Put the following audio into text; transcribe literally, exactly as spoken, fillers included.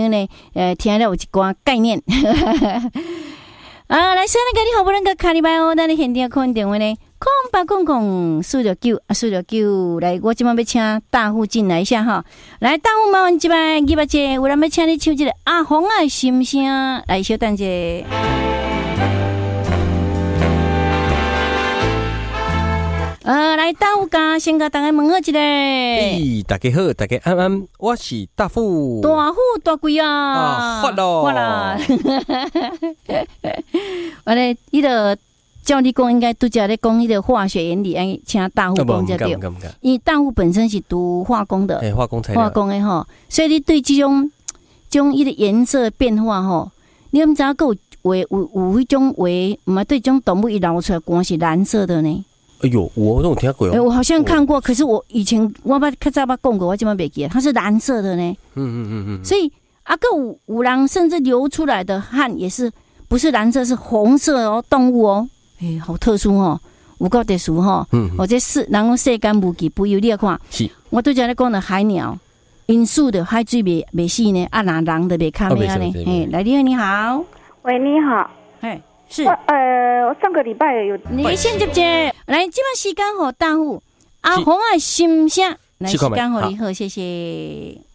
友呢，呃，听了有一寡概念。啊，来，现在给你好不能个卡里拜哦，咱你现场看电话呢，空八空空四六九啊，四六九，来，我今晚要请大户进来一下哈，来，大户麻烦这边二百姐，有人要请你唱这个阿红啊心声，来，小等者。呃，来大户家先甲大家问候一下。 诶，大家好，大家安安，我是大户。 大户大贵啊！ 啊，发咯， 发啦！完了，伊个照你讲，应该拄则咧讲迄个化学原理，哎，请大户讲才对。因为大户本身是读化工的， 哎，化工材料， 化工的吼，所以你对这种这种伊个颜色变化吼，你毋知影有有有有迄种话，毋系对这种动物伊流出来光是蓝色的呢？ 哎呦，我都有听过哦。 哎、欸，我好像看过，可是我以前我捌较早捌讲过，我今晚袂记得，它是蓝色的呢。 嗯嗯嗯嗯。 所以啊，个有有人甚至流出来的汗也是不是蓝色，是红色哦，动物哦，哎、欸，好特殊哦，有够特殊哈。嗯。或者是人讲世间无奇不有，你看，是我对家咧讲的海鸟，因素的海水袂袂死呢，啊，那人的袂卡咩呢？哎，来，你好，你好， 喂，你好， 哎。是， 呃，我上个礼拜有你先接接，来，今晚时间好大户阿红啊，心声，来时间好你好，谢谢。